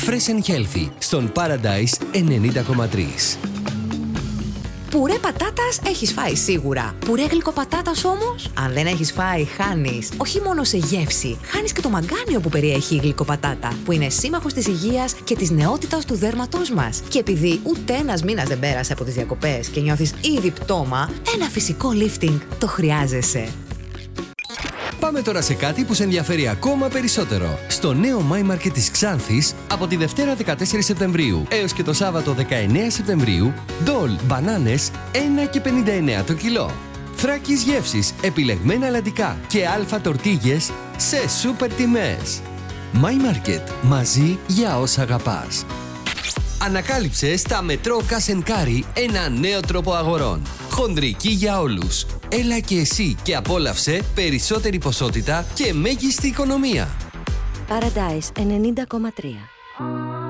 Fresh and Healthy στον Paradise 90,3. Πουρέ πατάτας έχεις φάει σίγουρα. Πουρέ γλυκοπατάτας όμως, αν δεν έχεις φάει, χάνεις. Όχι μόνο σε γεύση, χάνεις και το μαγκάνιο που περιέχει η γλυκοπατάτα, που είναι σύμμαχος της υγείας και της νεότητας του δέρματός μας. Και επειδή ούτε ένας μήνας δεν πέρασε από τις διακοπές και νιώθεις ήδη πτώμα, ένα φυσικό lifting το χρειάζεσαι. Πάμε τώρα σε κάτι που σε ενδιαφέρει ακόμα περισσότερο. Στο νέο My Market της Ξάνθης, από τη Δευτέρα 14 Σεπτεμβρίου έως και το Σάββατο 19 Σεπτεμβρίου, ντόλ μπανάνες 1,59 το κιλό. Θράκης γεύσης, επιλεγμένα αλατικά και αλφα τορτίγες σε σούπερ τιμές. My Market, μαζί για όσα αγαπάς. Ανακάλυψε στα Μετρό Κάσενκάρι ένα νέο τρόπο αγορών. Χοντρική για όλους. Έλα και εσύ και απόλαυσε περισσότερη ποσότητα και μέγιστη οικονομία. Paradise 90,3.